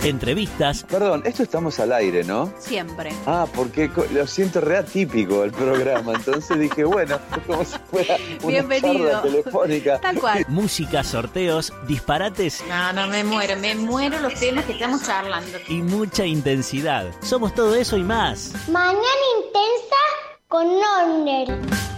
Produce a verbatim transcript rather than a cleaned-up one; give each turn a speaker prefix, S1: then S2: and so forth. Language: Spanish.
S1: entrevistas.
S2: Perdón, esto estamos al aire, ¿no?
S3: Siempre.
S2: Ah, porque co- lo siento re atípico el programa, entonces dije, bueno, es como si fuera una
S3: Bienvenido.
S2: charla telefónica.
S3: Tal cual.
S1: Música, sorteos, disparates
S4: No, no, me muero, me muero los temas que estamos charlando.
S1: y mucha intensidad. Somos todo eso y más.
S5: Mañana intensa con Norner.